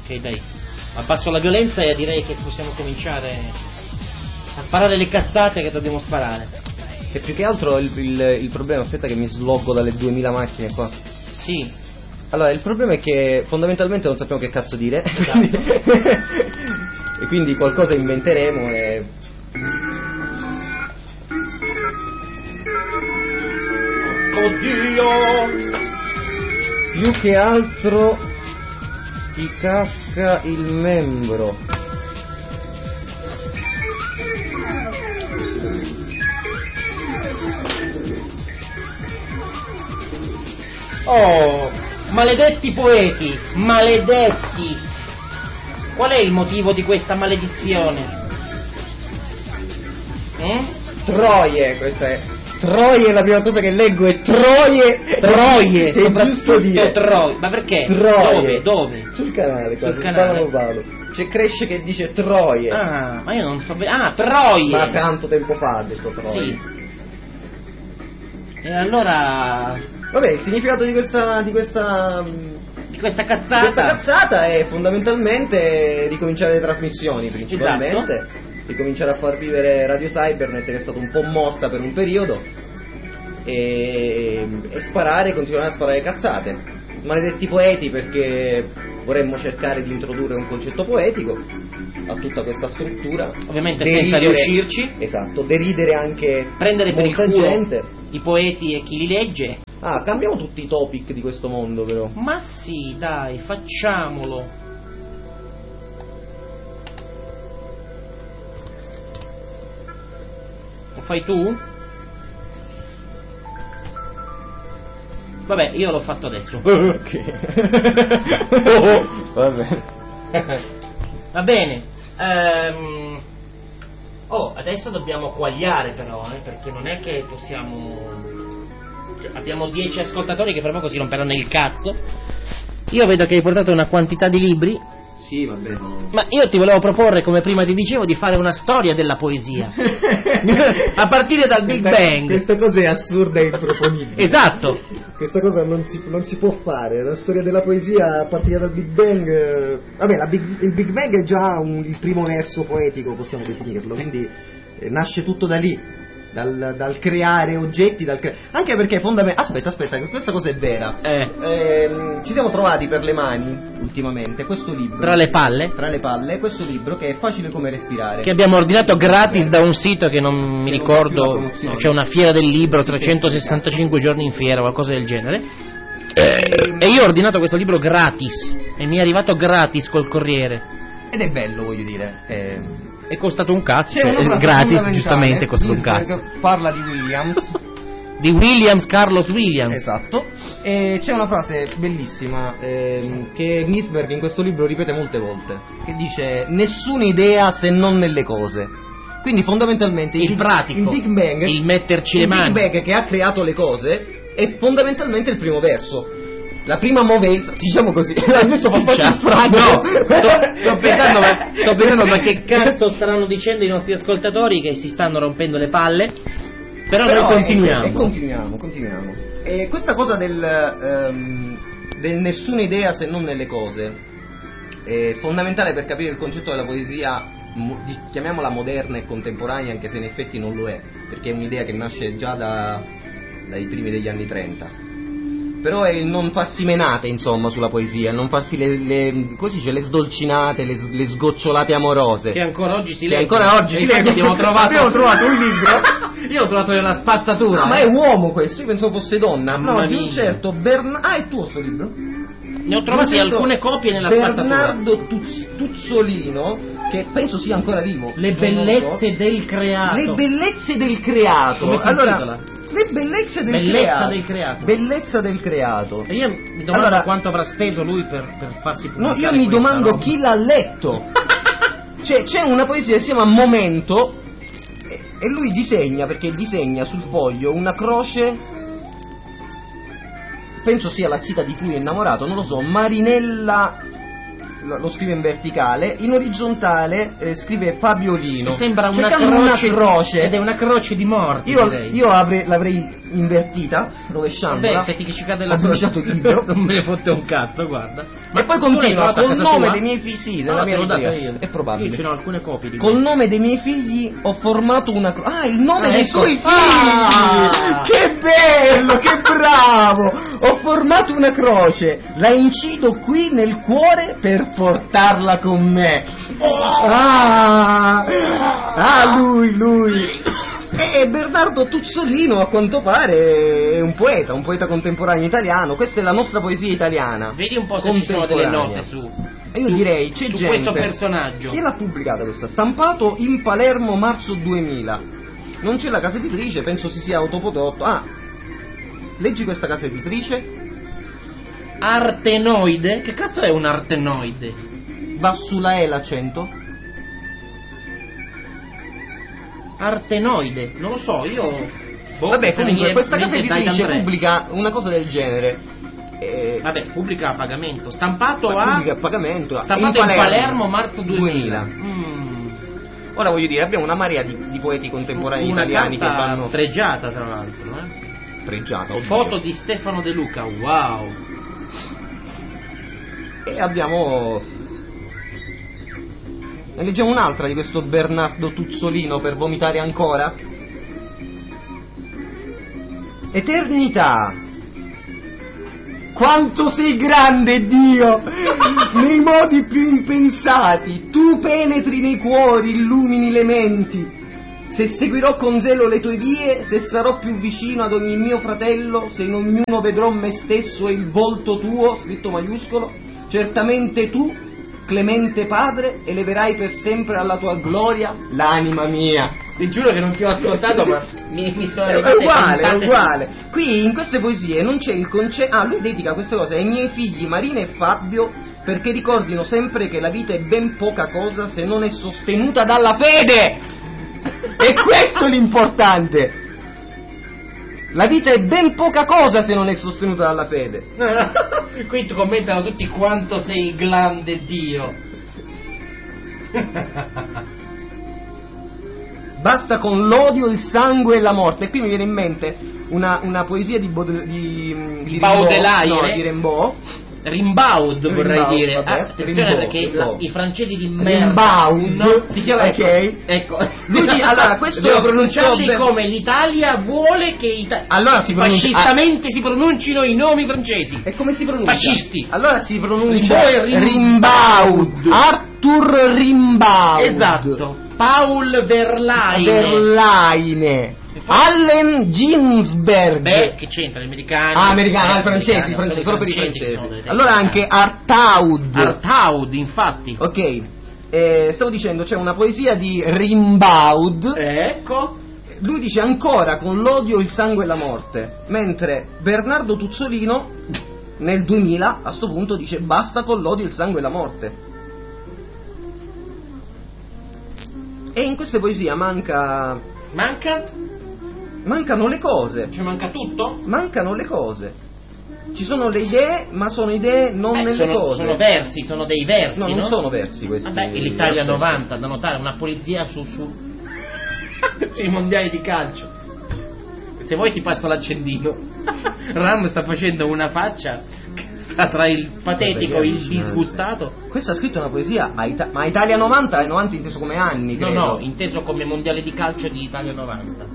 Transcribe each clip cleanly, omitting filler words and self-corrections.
Ok, dai. Abbasso la violenza e direi che possiamo cominciare a sparare le cazzate che dobbiamo sparare. E più che altro il problema, aspetta che mi sloggo dalle 2000 macchine qua. Sì. Allora, il problema è che fondamentalmente non sappiamo che cazzo dire. Esatto. E quindi qualcosa inventeremo e... Oddio! Più che altro ti casca il membro. Oh, maledetti poeti, maledetti! Qual è il motivo di questa maledizione? Troie, questa è. Troie, la prima cosa che leggo è Troie. Troie, è giusto dire Troie. Ma perché? Troie. Dove? Sul canale, qua, sul canale. Vado. C'è Cresce che dice Troie. Ah, ma io non so. Ah, Troie! Ma tanto tempo fa ha detto Troie. Sì. E allora. Vabbè, il significato di questa cazzata è fondamentalmente ricominciare le trasmissioni principalmente. Esatto. Ricominciare a far vivere Radio Cybernet, che è stata un po' morta per un periodo, e continuare a sparare cazzate. Maledetti poeti, perché vorremmo cercare di introdurre un concetto poetico a tutta questa struttura, ovviamente senza riuscirci. Esatto, deridere anche prendere per il culo gente, i poeti e chi li legge. Ah, cambiamo tutti i topic di questo mondo, però. Ma sì, dai, facciamolo. Lo fai tu? Vabbè, io l'ho fatto adesso. Ok. Va bene. Va bene. Oh, adesso dobbiamo quagliare però, perché non è che possiamo... Cioè, abbiamo 10 ascoltatori che fra poco si romperanno il cazzo. Io vedo che hai portato una quantità di libri. Sì, vabbè, no. Ma io ti volevo proporre, come prima ti dicevo, di fare una storia della poesia. A partire dal Big Bang. Questa cosa è assurda e improponibile. Esatto. Questa cosa non si può fare. La storia della poesia a partire dal Big Bang. Vabbè, il Big Bang è già il primo verso poetico, possiamo definirlo. Quindi nasce tutto da lì. Dal creare oggetti, anche perché aspetta, che questa cosa è vera. Ci siamo trovati per le mani ultimamente questo libro. Tra le palle, questo libro che è Facile come respirare. Che abbiamo ordinato gratis da un sito che non mi ricordo. C'è una fiera del libro, 365 giorni in fiera, qualcosa del genere. E io ho ordinato questo libro gratis. E mi è arrivato gratis col corriere. Ed è bello, voglio dire. È costato un cazzo, cioè, gratis, giustamente, è costato un cazzo. Parla di Williams. Di Carlos Williams. Esatto. E c'è una frase bellissima che Ginsberg in questo libro ripete molte volte, che dice: nessuna idea se non nelle cose. Quindi fondamentalmente il pratico, il Big Bang, il metterci le mani. Il Big Bang che ha creato le cose è fondamentalmente il primo verso. La prima movenza, diciamo così, adesso fa faccio strano. No, sto pensando ma che cazzo staranno dicendo i nostri ascoltatori che si stanno rompendo le palle. Però noi continuiamo. Continuiamo. E questa cosa del nessuna idea se non nelle cose è fondamentale per capire il concetto della poesia, chiamiamola moderna e contemporanea, anche se in effetti non lo è, perché è un'idea che nasce già dai primi degli anni 30. Però è il non farsi menate, insomma, sulla poesia, non farsi le sdolcinate, le sgocciolate amorose. Che ancora oggi si legge. Abbiamo trovato un libro. Io l'ho trovato nella spazzatura. No, ma è uomo questo, io pensavo fosse donna. No, di un certo è tuo sto libro? Ne ho trovate alcune copie nella spazzatura. Bernardo Tuzzolino, che penso sia ancora vivo. Le bellezze del creato. Le bellezze del creato. Come si intitola? Le bellezze Bellezza del creato. E io mi domando quanto avrà speso lui per farsi pubblicare. No, io mi domando chi l'ha letto. C'è una poesia che si chiama Momento e lui disegna sul foglio una croce, penso sia la zita di cui è innamorato, non lo so, Marinella lo scrive in verticale, in orizzontale scrive Fabiolino. Sembra una croce ed è una croce di morte. Io l'avrei invertita, rovesciandola. Vabbè, se ti ci cade la ho rovesciato il libro. Non me ne fotte un cazzo, guarda. Ma poi continua col nome dei miei figli. Sì, della mia libreria. io. È probabile. Io ce n'ho alcune copie di col nome dei miei figli ho formato una croce. Ah, il nome dei ecco. suoi figli! Che bello, che bravo! Ho formato una croce, la incido qui nel cuore per portarla con me. Lui. E Bernardo Tuzzolino, a quanto pare, è un poeta contemporaneo italiano. Questa è la nostra poesia italiana. Vedi un po' se ci sono delle note E io direi, c'è gente. Questo personaggio. Chi l'ha pubblicata questa? Stampato in Palermo marzo 2000. Non c'è la casa editrice, penso si sia autoprodotto. Leggi questa casa editrice. Artenoide? Che cazzo è un artenoide? Va sulla E l'accento. Artenoide, non lo so, io... Vabbè, comunque questa casa editrice pubblica una cosa del genere. Vabbè, pubblica a pagamento. Stampato pubblica a pagamento. Stampato in Palermo marzo 2000. Ora voglio dire, abbiamo una marea di poeti contemporanei italiani che vanno... pregiata, tra l'altro, pregiata. Foto di Stefano De Luca, wow. E abbiamo... Ne leggiamo un'altra di questo Bernardo Tuzzolino per vomitare ancora. Eternità. Quanto sei grande, Dio! Nei modi più impensati. Tu penetri nei cuori, illumini le menti. Se seguirò con zelo le tue vie, se sarò più vicino ad ogni mio fratello, se in ognuno vedrò me stesso e il volto tuo, scritto maiuscolo, certamente tu, clemente Padre, eleverai per sempre alla tua gloria l'anima mia. Ti giuro che non ti ho ascoltato, ma mi sono arrivate è uguale. Qui in queste poesie non c'è il concetto. Lui dedica queste cose ai miei figli Marina e Fabio, perché ricordino sempre che la vita è ben poca cosa se non è sostenuta dalla fede. E questo è l'importante. La vita è ben poca cosa se non è sostenuta dalla fede. Qui commentano tutti quanto sei grande, Dio. Basta con l'odio, il sangue e la morte. E qui mi viene in mente una poesia di Baudelaire, di Rimbaud. Rimbaud vorrei dire. Vabbè, attenzione Rimbaud, perché i francesi di Rimbaud si chiama ecco. Allora questo devo pronunciarli come l'Italia vuole che allora si fascistamente si pronuncino i nomi francesi. E come si pronuncia? Fascisti. Allora si pronuncia Rimbaud. Arthur Rimbaud. Esatto. Paul Verlaine. Allen Ginsberg. Beh, che c'entra? Gli americani? Americani, francesi, solo per i francesi. Allora anche Artaud, infatti. Ok, stavo dicendo, c'è una poesia di Rimbaud. Ecco. Lui dice ancora con l'odio, il sangue e la morte. Mentre Bernardo Tuzzolino nel 2000 a sto punto dice basta con l'odio, il sangue e la morte. E in queste poesie mancano le cose. Cioè manca tutto? Mancano le cose. Ci sono le idee, ma sono idee non nelle cose. Sono versi, sono dei versi, no? Non sono versi questi. Vabbè, e l'Italia 90, da notare, una polizia sui mondiali di calcio. Se vuoi ti passo l'accendino. Ram sta facendo una faccia che sta tra il patetico e il disgustato. Questo ha scritto una poesia, ma Italia 90 è 90 inteso come anni, credo. No, inteso come mondiale di calcio di Italia 90.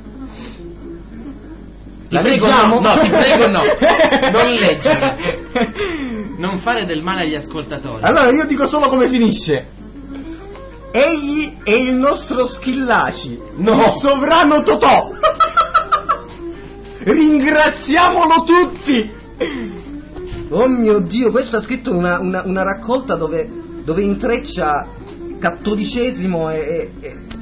Ti prego no, non leggere, non fare del male agli ascoltatori. Allora io dico solo come finisce. Egli è il nostro Schillaci, il sovrano Totò. Ringraziamolo tutti. Oh mio Dio, questo ha scritto una raccolta dove intreccia cattolicesimo e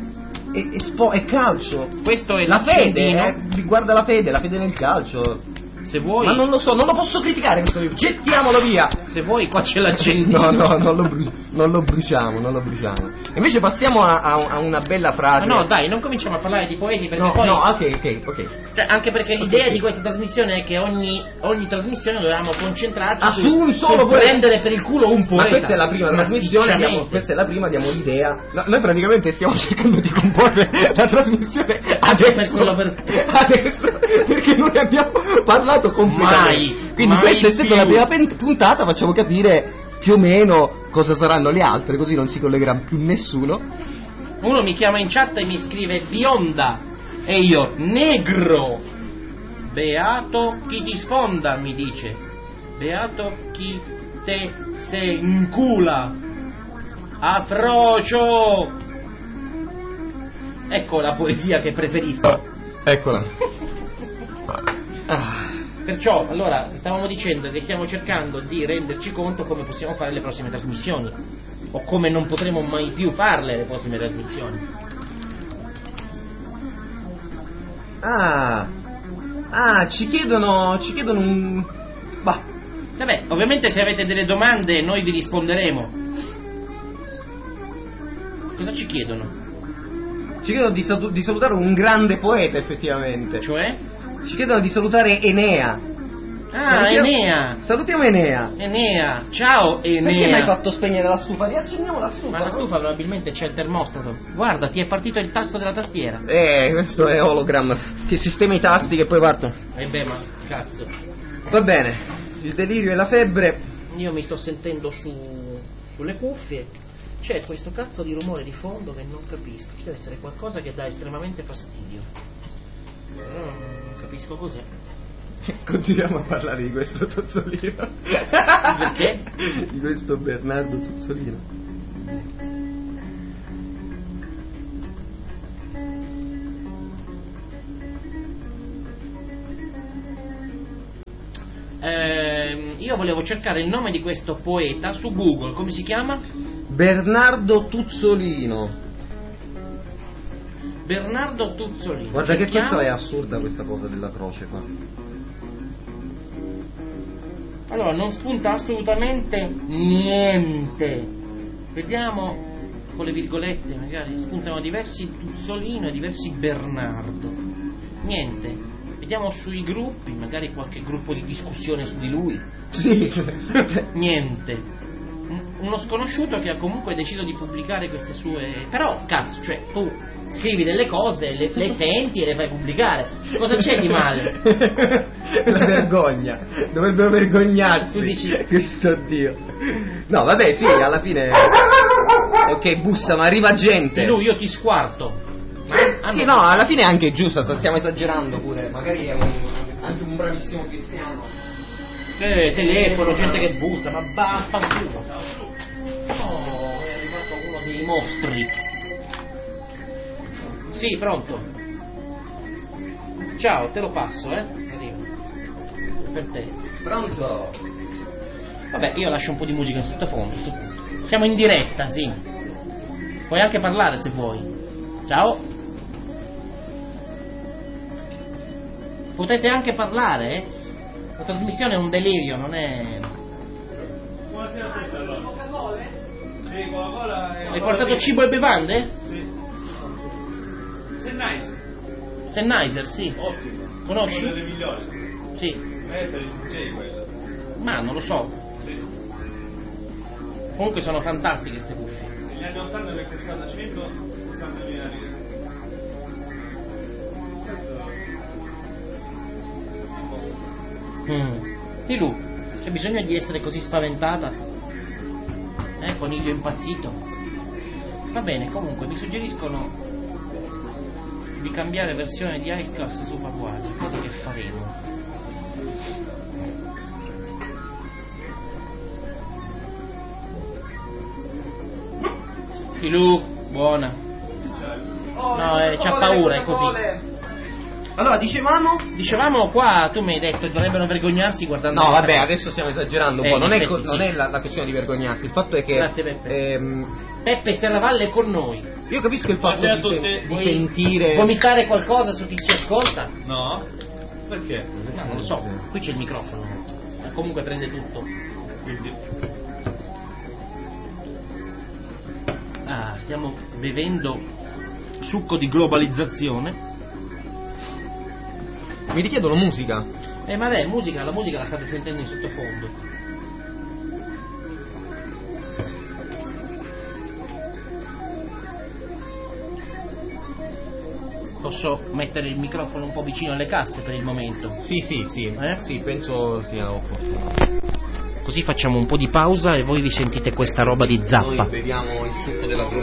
calcio. Questo è la fede, riguarda la fede nel calcio. Se vuoi... Ma non lo so, non lo posso criticare questo libro, gettiamolo via! Se vuoi qua c'è l'accendino. No, non lo bruciamo. Invece passiamo a una bella frase. Ma no, dai, non cominciamo a parlare di poeti perché No, poi... ok. Cioè, anche perché l'idea di questa trasmissione è che ogni trasmissione dovevamo concentrarci su un solo poeta. prendere per il culo un poeta. Ma questa è la prima trasmissione, questa è la prima, diamo l'idea. No, noi praticamente stiamo cercando di comporre la trasmissione adesso, perché noi abbiamo parlato completamente. Quindi questa, essendo la prima puntata, facciamo capire più o meno cosa saranno le altre, così non si collegherà più nessuno. Uno mi chiama in chat e mi scrive bionda e io negro. Beato chi ti sfonda, mi dice. Beato chi te se incula. Afrocio. Ecco la poesia che preferisco. Eccola. Perciò, allora, stavamo dicendo che stiamo cercando di renderci conto come possiamo fare le prossime trasmissioni o come non potremo mai più farle le prossime trasmissioni. Ci chiedono un... Bah. Vabbè, ovviamente se avete delle domande noi vi risponderemo. Cosa ci chiedono? Ci chiedono di salutare un grande poeta, effettivamente. Cioè? Ci chiedono di salutare Enea. Enea. Salutiamo Enea. Enea, ciao Enea. Perché mi hai fatto spegnere la stufa? Riaccendiamo la stufa. Ma la stufa probabilmente c'è il termostato. Guarda, ti è partito il tasto della tastiera. Questo è Hologram, che sistema i tasti che poi partono. Beh, ma cazzo. Va bene, il delirio e la febbre. Io mi sto sentendo sulle cuffie. C'è questo cazzo di rumore di fondo che non capisco. Ci deve essere qualcosa che dà estremamente fastidio. Non capisco cos'è. Continuiamo a parlare di questo Tuzzolino. Perché? Di questo Bernardo Tuzzolino. Io volevo cercare il nome di questo poeta su Google. Come si chiama? Bernardo Tuzzolino. Bernardo Tuzzolino. Guarda che questa è assurda, questa cosa della croce qua. Allora, non spunta assolutamente niente. Vediamo con le virgolette, magari spuntano diversi Tuzzolino e diversi Bernardo. Niente. Vediamo sui gruppi, magari qualche gruppo di discussione su di lui. Sì. Niente. Uno sconosciuto che ha comunque deciso di pubblicare queste sue... Però, cazzo, cioè, tu scrivi delle cose, le senti e le fai pubblicare. Cosa c'è di male? La vergogna. Dovrebbero vergognarsi. Tu dici... Cristo Dio. No, vabbè, sì, alla fine... Ok, bussa, ma arriva gente. E lui, io ti squarto. Sì, no, alla fine è anche giusta, stiamo esagerando pure. Magari è anche un bravissimo cristiano. Telefono, gente che bussa, ma vaffanculo. Oh, è arrivato uno dei mostri. Sì, pronto. Ciao, te lo passo, Arrivo. Per te. Pronto? Vabbè, io lascio un po' di musica in sottofondo. Siamo in diretta, sì. Puoi anche parlare se vuoi. Ciao. Potete anche parlare, La trasmissione è un delirio, non è... Buonasera a te, allora. Sì, Coca-Cola e... Hai portato cibo e bevande? Sì. Sennheiser. Sennheiser, sì. Ottimo. Conosci? Uno delle migliori. Sì. Per il DJ quello. Ma non lo so. Sì. Comunque sono fantastiche queste cuffie. Negli anni 80 per costare 160.000 lire. Pilù, c'è bisogno di essere così spaventata? Coniglio impazzito? Va bene, comunque mi suggeriscono di cambiare versione di Ice Class Super Quasi, cosa che faremo. Pilù, buona. No, c'ha paura, è così. Allora, Dicevamo qua, tu mi hai detto che dovrebbero vergognarsi guardando... No, vabbè, adesso stiamo esagerando un po'. Non sì. è la questione di vergognarsi. Il fatto è che... Grazie, Peppe. Peppe Serravalle è con noi. Io capisco il fatto Buonasera a tutti. di sentire... Vomitare qualcosa su chi ci ascolta? No. Perché? No, non lo so, qui c'è il microfono, comunque prende tutto. Quindi... Stiamo bevendo succo di globalizzazione. Mi richiedono musica. Ma beh, la musica la state sentendo in sottofondo. Posso mettere il microfono un po' vicino alle casse per il momento? Sì, sì, penso sia opportuno. Così facciamo un po' di pausa e voi vi sentite questa roba di zappa. Noi beviamo il succo della